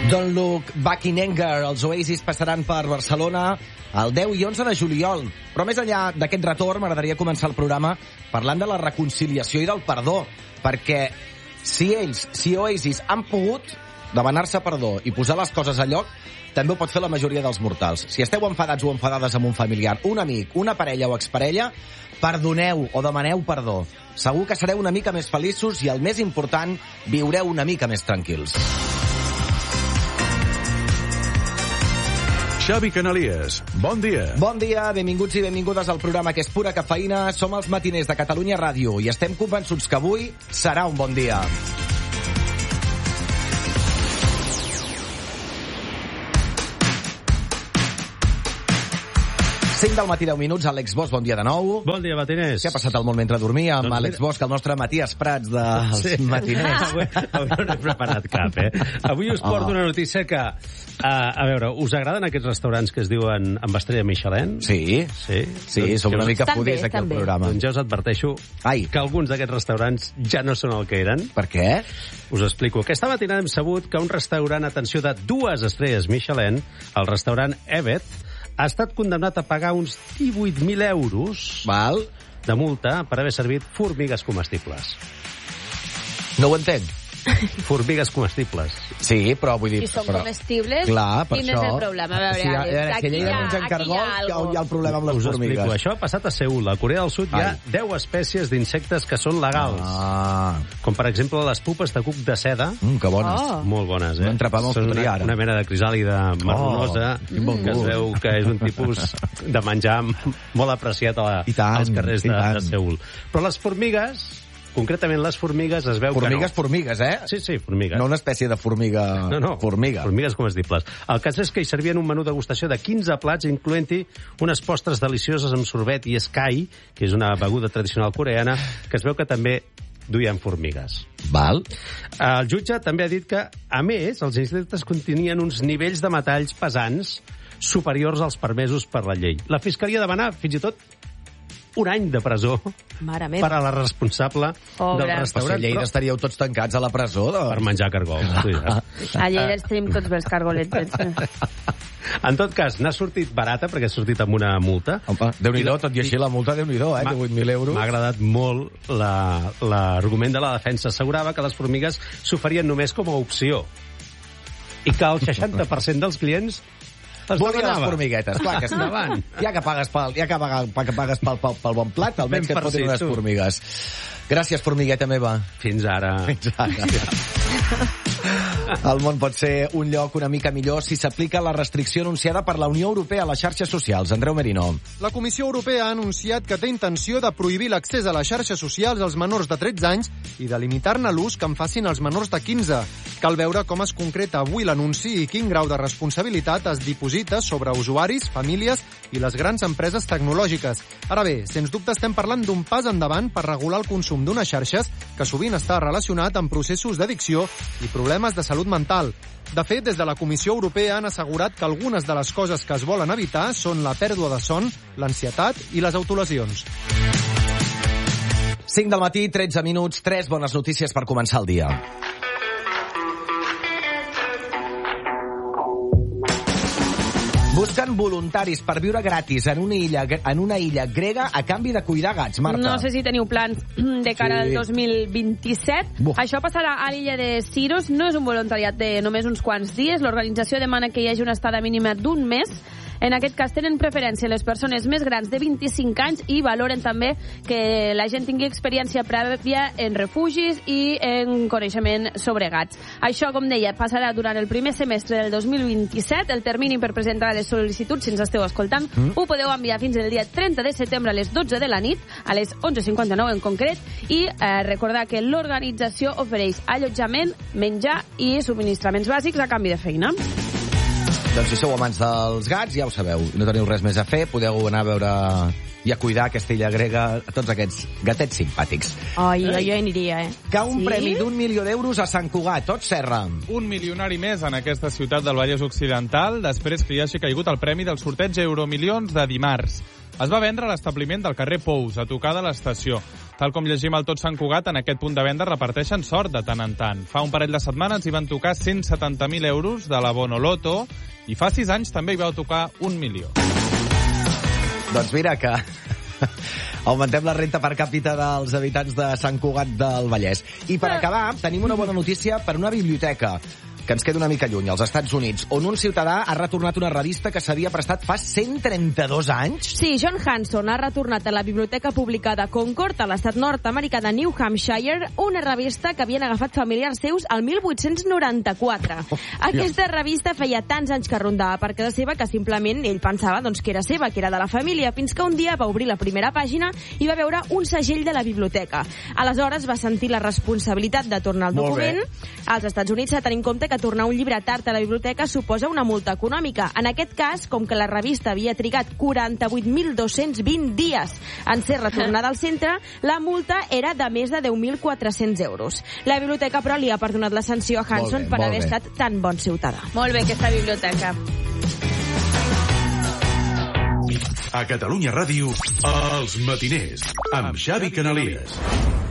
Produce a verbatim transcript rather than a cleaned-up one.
Don't Look Back in Anger. Els Oasis passaran per Barcelona el deu i onze de juliol. Però més enllà d'aquest retorn, m'agradaria començar el programa parlant de la reconciliació i del perdó. Perquè si ells, si Oasis, han pogut demanar-se perdó i posar les coses a lloc, també ho pot fer la majoria dels mortals. Si esteu enfadats o enfadades amb un familiar, un amic, una parella o exparella, perdoneu o demaneu perdó. Segur que sereu una mica més feliços i, el més important, viureu una mica més tranquils. Xavi Canalies, bon dia. Bon dia, benvinguts i benvingudes al programa que és pura cafeïna. Som els matiners de Catalunya Ràdio i estem convençuts que avui serà un bon dia. cinc del matí, deu minuts. Àlex Bosch, bon dia de nou. Bon dia, matiners. Què ha passat al món mentre dormia amb doncs Àlex mira... Bosch, el nostre Matías Prats dels sí. matiners? Avui, avui no he preparat cap, eh? Avui us porto oh. una notícia que, uh, a veure, us agraden aquests restaurants que es diuen amb estrella Michelin? Sí. Sí? Sí, doncs, som una mica foodies aquí al programa. Doncs ja us adverteixo Ai. que alguns d'aquests restaurants ja no són el que eren. Per què? Us explico. Aquesta matinada hem sabut que un restaurant, atenció, de dues estrelles Michelin, el restaurant Evet, ha estat condemnat a pagar uns divuit mil euros Val. de multa per haver servit formigues comestibles. No ho entenc. Formigues comestibles. Sí, però vull dir... I són però... comestibles, clar, per quin això... és el problema? A veure, sí, a veure, aquí que allà hi ha menjant cargols, que hi ha el problema amb les Us formigues. explico. Això ha passat a Seül. A Corea del Sud hi ha Ai. deu espècies d'insectes que són legals. Ah. Com, per exemple, les pupes de cuc de seda. Mm, que bones. Oh. Molt bones, eh? Un entrepà me'l Són fotria una, ara. una mena de crisàlida marronosa, Oh, quin bon que es gust. veu que és un tipus de menjar molt apreciat a la, I tant, als carrers i de, tant. de Seül. Però les formigues, concretament les formigues, es veu Formigues, que no. formigues, eh? Sí, sí, formigues. No una espècie de formiga... No, no, Formiga. formigues comestibles. El cas és que hi servien un menú de degustació de quinze plats, incloent-hi unes postres delicioses amb sorbet i escai, que és una beguda tradicional coreana, que es veu que també duien formigues. Val. El jutge també ha dit que, a més, els insectes contenien uns nivells de metalls pesants superiors als permesos per la llei. La Fiscalia demana, fins i tot, un any de presó Mare per meva. a la responsable Pobre. del Però si restaurant. a Lleida estaríeu tots tancats a la presó, doncs. Per menjar cargols. Sí, ja. A Lleida els tenim tots bé els cargolets. En tot cas, n'ha sortit barata, perquè ha sortit amb una multa. Home, Déu-n'hi-do, tot i així la multa, Déu-n'hi-do, eh? M'ha- divuit mil euros. M'ha agradat molt la- l'argument de la defensa. Assegurava que les formigues s'oferien només com a opció i que el seixanta per cent dels clients les Volia les demanava. formiguetes, clar que sí. Endavant. Ja que pagues pel, ja que pagues, que pagues pel, pel, pel bon plat, almenys Ben que et fotin farcit, unes tu. formigues. Gràcies, formigueta meva. Fins ara. Fins ara. El món pot ser un lloc una mica millor si s'aplica la restricció anunciada per la Unió Europea a les xarxes socials. Andreu Merino. La Comissió Europea ha anunciat que té intenció de prohibir l'accés a les xarxes socials als menors de tretze anys i de limitar-ne l'ús que en facin els menors de quinze. Cal veure com es concreta avui l'anunci i quin grau de responsabilitat es diposita sobre usuaris, famílies i les grans empreses tecnològiques. Ara bé, sens dubte estem parlant d'un pas endavant per regular el consum d'unes xarxes que sovint està relacionat amb processos d'addicció i problemes de salut mental. De fet, des de la Comissió Europea han assegurat que algunes de les coses que es volen evitar són la pèrdua de son, l'ansietat i les autolesions. cinc del matí, tretze minuts, tres bones notícies per començar el dia. Busquen voluntaris per viure gratis en una illa, en una illa grega a canvi de cuidar gats, Marta. No sé si teniu plans de cara Sí. al dos mil vint-i-set. Buf. Això passarà a l'illa de Siros. No és un voluntariat de només uns quants dies. L'organització demana que hi hagi una estada mínima d'un mes. En aquest cas tenen preferència les persones més grans de vint-i-cinc anys i valoren també que la gent tingui experiència prèvia en refugis i en coneixement sobre gats. Això, com deia, passarà durant el primer semestre del dos mil vint-i-set. El termini per presentar les sol·licituds, si ens esteu escoltant, mm. ho podeu enviar fins al dia trenta de setembre a les dotze de la nit, a les onze cinquanta-nou en concret, i eh, recordar que l'organització ofereix allotjament, menjar i subministraments bàsics a canvi de feina. Doncs si sou amants dels gats, ja ho sabeu. No teniu res més a fer, podeu anar a veure i a cuidar aquesta illa grega a tots aquests gatets simpàtics. Ai, jo, jo aniria, eh? Que un Sí? premi d'un milió d'euros a Sant Cugat, tot Serra. Un milionari més en aquesta ciutat del Vallès Occidental després que hi hagi caigut el premi del sorteig Euromilions de dimarts. Es va vendre a l'establiment del carrer Pous, a tocar de l'estació. Tal com llegim al Tot Sant Cugat, en aquest punt de venda reparteixen sort de tant en tant. Fa un parell de setmanes hi van tocar cent setanta mil euros de la Bonoloto i fa sis anys també hi vau tocar un milió. Doncs mira que augmentem la renta per càpita dels habitants de Sant Cugat del Vallès. I per acabar, tenim una bona notícia per una biblioteca que ens queda una mica lluny, als Estats Units, on un ciutadà ha retornat una revista que s'havia prestat fa cent trenta-dos anys. Sí, John Hanson ha retornat a la Biblioteca Pública de Concord, a l'estat nord-americà de New Hampshire, una revista que havien agafat familiars seus al mil vuit-cents noranta-quatre. Oh, Aquesta Dios. revista feia tants anys que rondava per casa seva que simplement ell pensava doncs, que era seva, que era de la família, fins que un dia va obrir la primera pàgina i va veure un segell de la biblioteca. Aleshores va sentir la responsabilitat de tornar el document. Als Estats Units s'ha de tenir en compte que tornar un llibre tard a la biblioteca suposa una multa econòmica. En aquest cas, com que la revista havia trigat quaranta-vuit mil dos-cents vint dies en ser retornada al centre, la multa era de més de deu mil quatre-cents euros. La biblioteca, però, li ha perdonat la sanció a Hanson bé, per haver bé. estat tan bon ciutadà. Molt bé, aquesta biblioteca. A Catalunya Ràdio, Els Matiners, amb Xavi Canalies.